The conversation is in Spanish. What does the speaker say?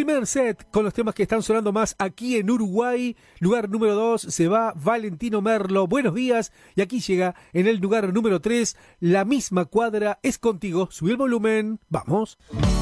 Primer set con los temas que están sonando más aquí en Uruguay. Lugar número 2 se va Valentino Merlo. Buenos días. Y aquí llega en el lugar número 3 La misma cuadra es contigo. Subí el volumen. Vamos.